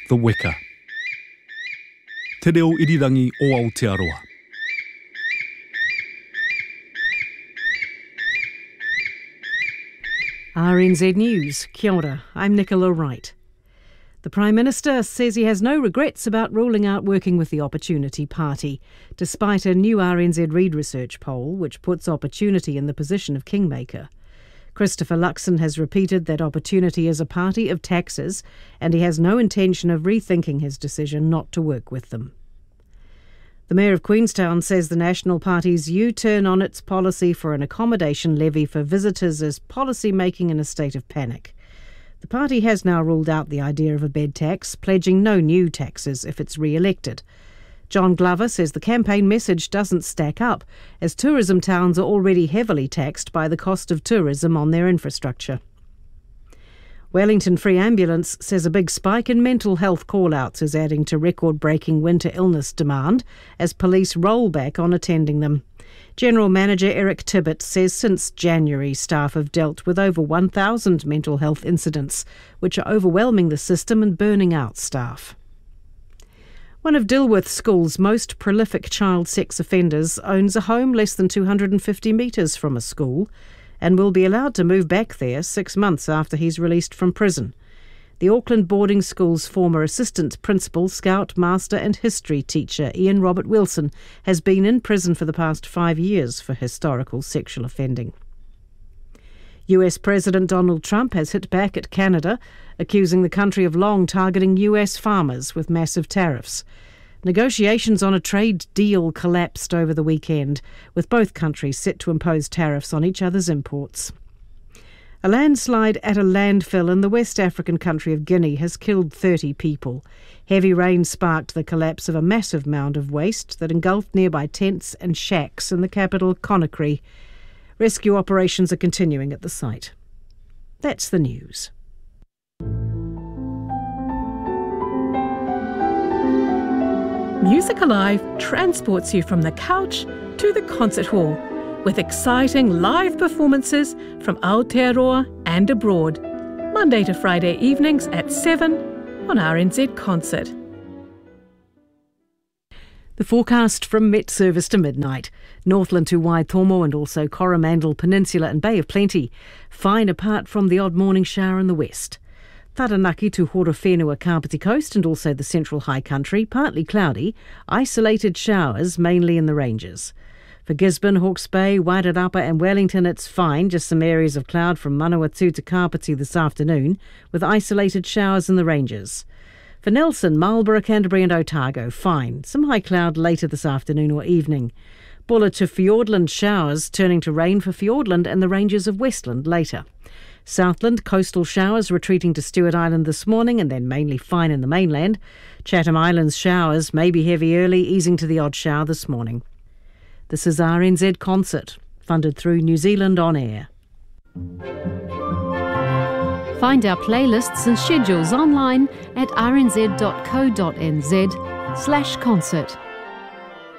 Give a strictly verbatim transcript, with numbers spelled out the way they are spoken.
The Weka. Te reo irirangi o Aotearoa. R N Z News. Kia ora, I'm Nicola Wright. The Prime Minister says he has no regrets about ruling out working with the Opportunity Party, despite a new R N Z Reid research poll which puts Opportunity in the position of kingmaker. Christopher Luxon has repeated that Opportunity is a party of taxes and he has no intention of rethinking his decision not to work with them. The Mayor of Queenstown says the National Party's U-turn on its policy for an accommodation levy for visitors is policy making in a state of panic. The party has now ruled out the idea of a bed tax, pledging no new taxes if it's re-elected. John Glover says the campaign message doesn't stack up, as tourism towns are already heavily taxed by the cost of tourism on their infrastructure. Wellington Free Ambulance says a big spike in mental health call-outs is adding to record-breaking winter illness demand as police roll back on attending them. General Manager Eric Tibbett says since January, staff have dealt with over one thousand mental health incidents, which are overwhelming the system and burning out staff. One of Dilworth School's most prolific child sex offenders owns a home less than two hundred fifty metres from a school and will be allowed to move back there six months after he's released from prison. The Auckland Boarding School's former assistant principal, scout, master and history teacher Ian Robert Wilson has been in prison for the past five years for historical sexual offending. U S President Donald Trump has hit back at Canada, accusing the country of long targeting U S farmers with massive tariffs. Negotiations on a trade deal collapsed over the weekend, with both countries set to impose tariffs on each other's imports. A landslide at a landfill in the West African country of Guinea has killed thirty people. Heavy rain sparked the collapse of a massive mound of waste that engulfed nearby tents and shacks in the capital, Conakry. Rescue operations are continuing at the site. That's the news. Music Alive transports you from the couch to the concert hall with exciting live performances from Aotearoa and abroad, Monday to Friday evenings at seven on R N Z Concert. The forecast from Met Service to midnight. Northland to Waitomo and also Coromandel Peninsula and Bay of Plenty. Fine apart from the odd morning shower in the west. Taranaki to Horowhenua Kapiti Coast and also the central high country, partly cloudy, isolated showers mainly in the ranges. For Gisborne, Hawke's Bay, Wairarapa and Wellington it's fine, just some areas of cloud from Manawatu to Kapiti this afternoon, with isolated showers in the ranges. For Nelson, Marlborough, Canterbury and Otago, fine, some high cloud later this afternoon or evening. Bulla to Fiordland, showers turning to rain for Fiordland and the ranges of Westland later. Southland, coastal showers retreating to Stewart Island this morning and then mainly fine in the mainland. Chatham Islands showers may be heavy early, easing to the odd shower this morning. This is R N Z Concert, funded through New Zealand On Air. Find our playlists and schedules online at r n z dot co dot n z slash concert.